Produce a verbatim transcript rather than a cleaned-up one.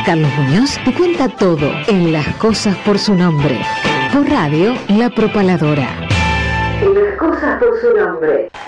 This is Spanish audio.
Carlos Muñoz te cuenta todo en Las Cosas por su Nombre. Por radio, La Propaladora. Las Cosas por su Nombre.